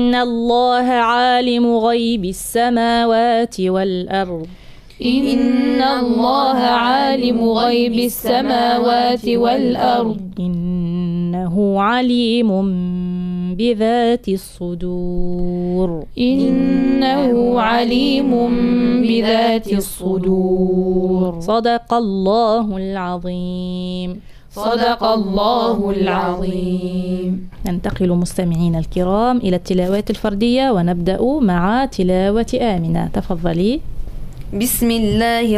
إن الله عالم غيب السماوات والأرض. إن الله عالم غيب السماوات والأرض. إنه عليم بذات الصدور. إنه عليم بذات الصدور. صدق الله العظيم. صدق الله العظيم. ننتقل مستمعين الكرام إلى التلاوات الفردية، ونبدأ مع تلاوة آمنة. تفضلي. بسم الله